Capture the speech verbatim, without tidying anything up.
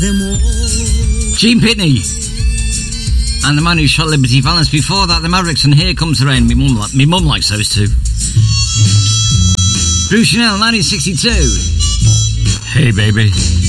them all. Gene Pitney. And the man who shot Liberty Valance. Before that, the Mavericks and Here Comes the Rain. Me mum, me mum likes those two. Bruce Chanel, nineteen sixty-two. Hey, baby.